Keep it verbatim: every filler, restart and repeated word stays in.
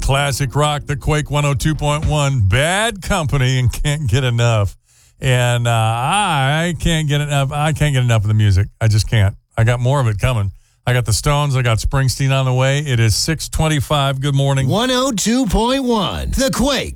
Classic rock, the Quake one oh two point one. Bad Company and Can't Get Enough. And uh, I can't get enough. I can't get enough of the music. I just can't. I got more of it coming. I got the Stones. I got Springsteen on the way. It is six twenty-five. Good morning. one oh two point one, The Quake.